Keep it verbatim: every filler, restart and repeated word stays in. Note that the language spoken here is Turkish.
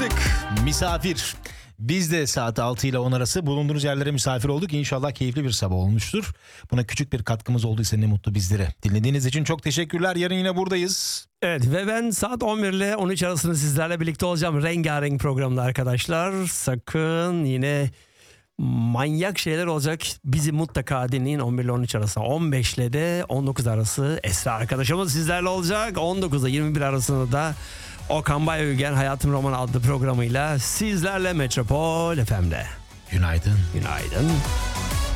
yaptık. Misafir. Biz de saat altı ile on arası bulunduğunuz yerlere misafir olduk. İnşallah keyifli bir sabah olmuştur. Buna küçük bir katkımız olduysa ne mutlu bizlere. Dinlediğiniz için çok teşekkürler. Yarın yine buradayız. Evet ve ben saat on bir ile on üç arasında sizlerle birlikte olacağım. Rengarenk programda arkadaşlar. Sakın yine manyak şeyler olacak. Bizi mutlaka dinleyin on bir ile on üç arası. on beş ile de on dokuz arası Esra arkadaşımız sizlerle olacak. on dokuz ile yirmi bir arasında da Okan Bayülgen Hayatım Roman adlı programıyla sizlerle Metropol F M'de. Günaydın. Günaydın.